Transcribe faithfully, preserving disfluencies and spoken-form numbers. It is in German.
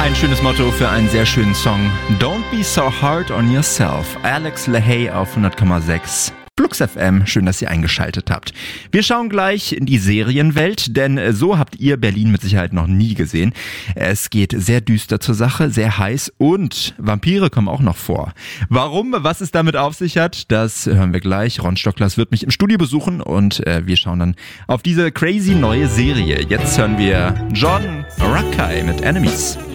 Ein schönes Motto für einen sehr schönen Song. Don't be so hard on yourself. Alex LaHaye auf hundert Komma sechs. Flux F M, schön, dass ihr eingeschaltet habt. Wir schauen gleich in die Serienwelt, denn so habt ihr Berlin mit Sicherheit noch nie gesehen. Es geht sehr düster zur Sache, sehr heiß und Vampire kommen auch noch vor. Warum, was es damit auf sich hat, das hören wir gleich. Ron Stocklers wird mich im Studio besuchen und äh, wir schauen dann auf diese crazy neue Serie. Jetzt hören wir John Rakai mit Enemies.